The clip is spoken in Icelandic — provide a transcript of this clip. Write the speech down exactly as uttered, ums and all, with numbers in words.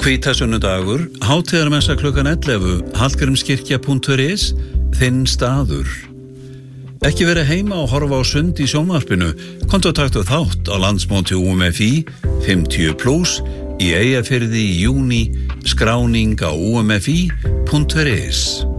Hvítasunnudagur, hátíðarmessa klukkan ellefu, hallgrímskirkja punktur is, þinn staður. Ekki verið heima og horfa á sund í sjónvarpinu, komdu og taktu þátt á landsmóti U M F I fimmtíu plus í Eyjafirði í júní, skráning á u m f i punktur is.